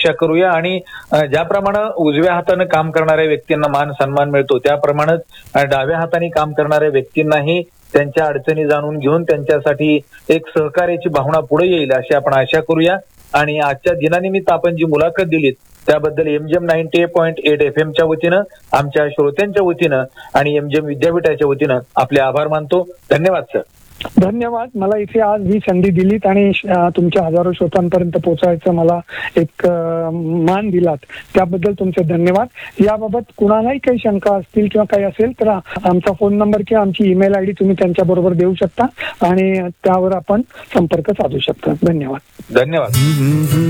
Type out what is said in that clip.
अपेक्षा करूया आणि ज्याप्रमाणे उजव्या हाताने काम करणाऱ्या व्यक्तींना मान सन्मान मिळतो त्याप्रमाणेच डाव्या हाताने काम करणाऱ्या व्यक्तींनाही त्यांच्या अडचणी जाणून घेऊन त्यांच्यासाठी एक सहकार्याची भावना पुढे येईल अशी आपण आशा करूया. आणि आजच्या दिनानिमित्त आपण जी मुलाखत दिलीत त्याबद्दल MGM 98.8 FMच्या वतीनं, आमच्या श्रोत्यांच्या वतीनं आणि MGM विद्यापीठाच्या वतीनं आपले आभार मानतो. धन्यवाद सर. धन्यवाद. मला इथे आज ही संधी दिलीत आणि तुमच्या हजारो श्रोतांपर्यंत पोहोचायचं मला एक मान दिलात त्याबद्दल तुमचे धन्यवाद. याबाबत कुणालाही काही शंका असतील किंवा काही असेल तर आमचा फोन नंबर किंवा आमची ईमेल ID तुम्ही त्यांच्या बरोबर देऊ शकता आणि त्यावर आपण संपर्क साधू शकता. धन्यवाद. धन्यवाद.